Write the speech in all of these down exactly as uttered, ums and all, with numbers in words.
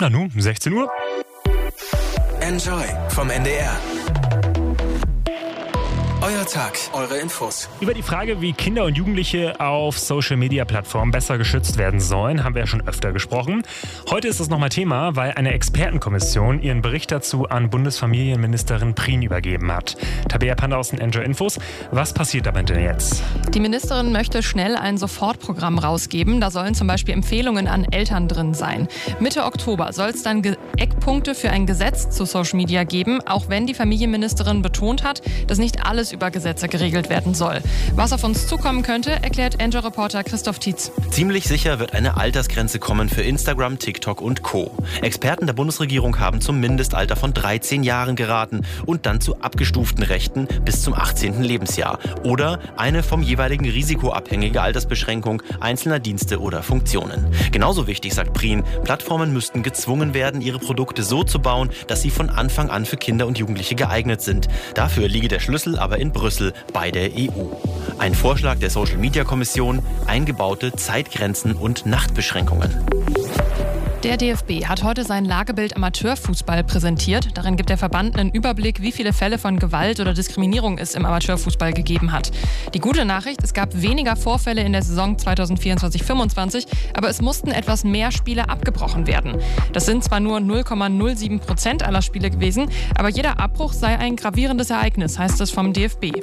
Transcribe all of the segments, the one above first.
Nanu, sechzehn Uhr. Enjoy vom N D R. Euer Tag, eure Infos. Über die Frage, wie Kinder und Jugendliche auf Social-Media-Plattformen besser geschützt werden sollen, haben wir ja schon öfter gesprochen. Heute ist das nochmal Thema, weil eine Expertenkommission ihren Bericht dazu an Bundesfamilienministerin Prien übergeben hat. Tabea Panda aus den Enjoy Infos. Was passiert damit denn jetzt? Die Ministerin möchte schnell ein Sofortprogramm rausgeben. Da sollen zum Beispiel Empfehlungen an Eltern drin sein. Mitte Oktober soll es dann Ge- Eckpunkte für ein Gesetz zu Social Media geben, auch wenn die Familienministerin betont hat, dass nicht alles über Gesetze geregelt werden soll. Was auf uns zukommen könnte, erklärt Enjoy-Reporter Christoph Tietz. Ziemlich sicher wird eine Altersgrenze kommen für Instagram, TikTok und Co. Experten der Bundesregierung haben zum Mindestalter von dreizehn Jahren geraten und dann zu abgestuften Rechten bis zum achtzehnten Lebensjahr. Oder eine vom jeweiligen Risiko abhängige Altersbeschränkung einzelner Dienste oder Funktionen. Genauso wichtig, sagt Prien, Plattformen müssten gezwungen werden, ihre Produkte so zu bauen, dass sie von Anfang an für Kinder und Jugendliche geeignet sind. Dafür liege der Schlüssel aber in Brüssel bei der E U. Ein Vorschlag der Social-Media-Kommission, eingebaute Zeitgrenzen und Nachtbeschränkungen. Der D F B hat heute sein Lagebild Amateurfußball präsentiert. Darin gibt der Verband einen Überblick, wie viele Fälle von Gewalt oder Diskriminierung es im Amateurfußball gegeben hat. Die gute Nachricht, es gab weniger Vorfälle in der Saison zweitausendvierundzwanzig fünfundzwanzig, aber es mussten etwas mehr Spiele abgebrochen werden. Das sind zwar nur null Komma null sieben Prozent aller Spiele gewesen, aber jeder Abbruch sei ein gravierendes Ereignis, heißt es vom D F B.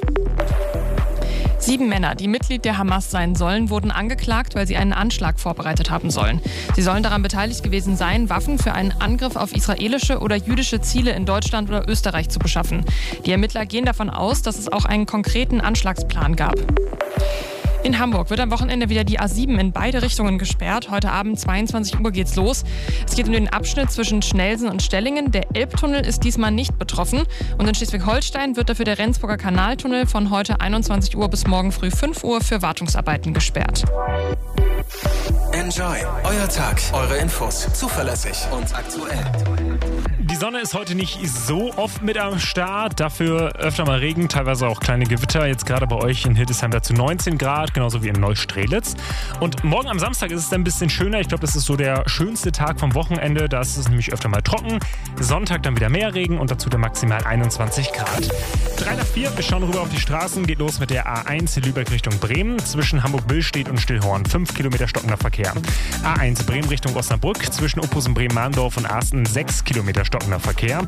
Sieben Männer, die Mitglied der Hamas sein sollen, wurden angeklagt, weil sie einen Anschlag vorbereitet haben sollen. Sie sollen daran beteiligt gewesen sein, Waffen für einen Angriff auf israelische oder jüdische Ziele in Deutschland oder Österreich zu beschaffen. Die Ermittler gehen davon aus, dass es auch einen konkreten Anschlagsplan gab. In Hamburg wird am Wochenende wieder die A sieben in beide Richtungen gesperrt. Heute Abend zweiundzwanzig Uhr geht's los. Es geht um den Abschnitt zwischen Schnelsen und Stellingen. Der Elbtunnel ist diesmal nicht betroffen. Und in Schleswig-Holstein wird dafür der Rendsburger Kanaltunnel von heute einundzwanzig Uhr bis morgen früh fünf Uhr für Wartungsarbeiten gesperrt. Enjoy, euer Tag, eure Infos, zuverlässig und aktuell. Die Sonne ist heute nicht so oft mit am Start, dafür öfter mal Regen, teilweise auch kleine Gewitter. Jetzt gerade bei euch in Hildesheim dazu neunzehn Grad, genauso wie in Neustrelitz. Und morgen am Samstag ist es dann ein bisschen schöner. Ich glaube, das ist so der schönste Tag vom Wochenende. Da ist es nämlich öfter mal trocken. Sonntag dann wieder mehr Regen und dazu dann maximal einundzwanzig Grad. drei nach vier, wir schauen rüber auf die Straßen. Geht los mit der A eins Lübeck Richtung Bremen. Zwischen Hamburg-Billstedt und Stillhorn fünf Kilometer stockender Verkehr. A eins Bremen Richtung Osnabrück. Zwischen Oppusen Bremen-Mahndorf und Arsten sechs Kilometer stockender Verkehr.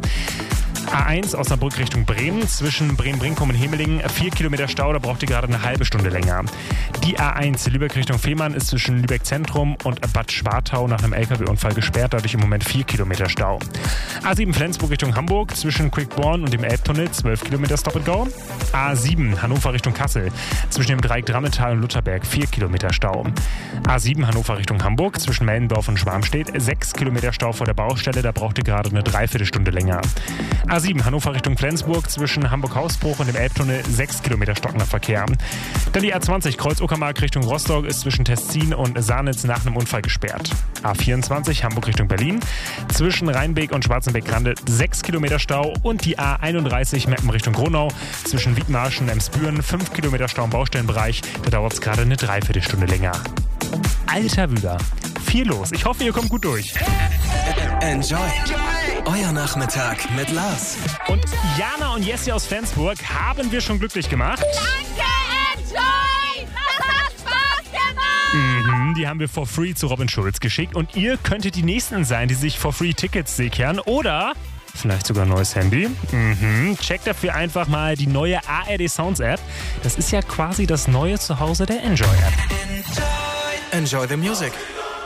A eins Osnabrück Richtung Bremen, zwischen Bremen-Brinkum und Hemelingen vier Kilometer Stau, da braucht ihr gerade eine halbe Stunde länger. Die A eins Lübeck Richtung Fehmarn ist zwischen Lübeck Zentrum und Bad Schwartau nach einem L K W-Unfall gesperrt, dadurch im Moment vier Kilometer Stau. A sieben Flensburg Richtung Hamburg, zwischen Quickborn und dem Elbtunnel zwölf Kilometer Stop and Go. A sieben Hannover Richtung Kassel, zwischen dem Dreieck Drammental und Lutherberg vier Kilometer Stau. A sieben Hannover Richtung Hamburg, zwischen Mellendorf und Schwarmstedt sechs Kilometer Stau vor der Baustelle, da braucht ihr gerade eine Dreiviertelstunde länger. A sieben Hannover Richtung Flensburg, zwischen Hamburg-Hausbruch und dem Elbtunnel sechs Kilometer stockender Verkehr. Dann die A zwanzig Kreuz-Uckermark Richtung Rostock ist zwischen Tessin und Sarnitz nach einem Unfall gesperrt. A vierundzwanzig Hamburg Richtung Berlin, zwischen Rheinbeek und Schwarzenbeck-Grande sechs Kilometer Stau und die A einunddreißig Meppen Richtung Gronau, zwischen Wiedmarschen und Emsbüren fünf Kilometer Stau im Baustellenbereich, da dauert es gerade eine Dreiviertelstunde länger. Alter Wüder, viel los. Ich hoffe, ihr kommt gut durch. Enjoy, euer Nachmittag mit Lars. Und Jana und Jessie aus Flensburg haben wir schon glücklich gemacht. Danke, Enjoy! Das hat Spaß gemacht! Mhm, die haben wir for free zu Robin Schulz geschickt. Und ihr könntet die Nächsten sein, die sich for free Tickets sichern oder vielleicht sogar ein neues Handy. Mhm. Checkt dafür einfach mal die neue A R D Sounds App. Das ist ja quasi das neue Zuhause der Enjoy App. Enjoy the music.